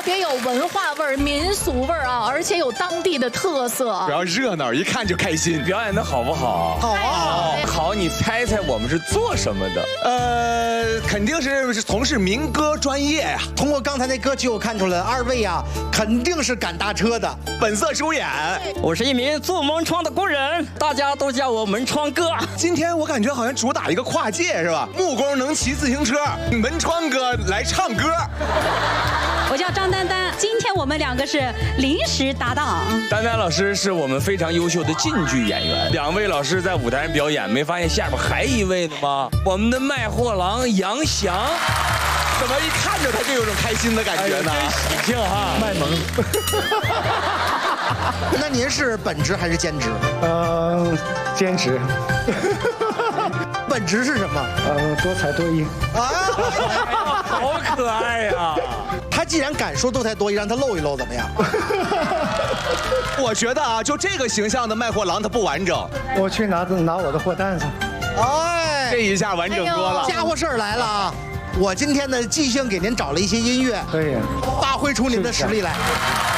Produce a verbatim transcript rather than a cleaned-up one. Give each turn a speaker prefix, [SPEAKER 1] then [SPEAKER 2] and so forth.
[SPEAKER 1] 别有文化味儿、民俗味儿啊，而且有当地的特色。
[SPEAKER 2] 主要热闹，一看就开心。
[SPEAKER 3] 表演的好不好？
[SPEAKER 2] 好啊！
[SPEAKER 3] 好，你猜猜我们是做什么的？
[SPEAKER 2] 呃，肯定是是从事民歌专业呀。
[SPEAKER 4] 通过刚才那歌曲，我看出来二位啊，肯定是赶大车的，
[SPEAKER 2] 本色出演。
[SPEAKER 5] 我是一名做门窗的工人，大家都叫我门窗哥。
[SPEAKER 2] 今天我感觉好像主打一个跨界是吧？木工能骑自行车，门窗哥来唱歌。
[SPEAKER 6] 我叫张丹丹，今天我们两个是临时搭档。
[SPEAKER 3] 丹丹老师是我们非常优秀的晋剧演员，两位老师在舞台上表演，没发现下边还一位呢吗？我们的卖货郎杨翔，
[SPEAKER 2] 怎么一看着他就有种开心的感觉呢？
[SPEAKER 3] 真喜庆哈！
[SPEAKER 7] 卖萌。
[SPEAKER 4] 那您是本职还是兼职？
[SPEAKER 7] 呃，兼职。
[SPEAKER 4] 本职是什么？
[SPEAKER 7] 呃，多才多艺。
[SPEAKER 4] 啊，
[SPEAKER 3] 好可爱呀！
[SPEAKER 4] 他既然敢说多才多艺，让他露一露怎么样？
[SPEAKER 2] 我觉得啊，就这个形象的卖货郎他不完整。
[SPEAKER 7] 我去拿拿我的货担子。
[SPEAKER 4] 哎，
[SPEAKER 2] 这一下完整多了。
[SPEAKER 4] 家伙事儿来了啊！我今天呢即兴给您找了一些音乐，
[SPEAKER 7] 可以
[SPEAKER 4] 发挥出您的实力来。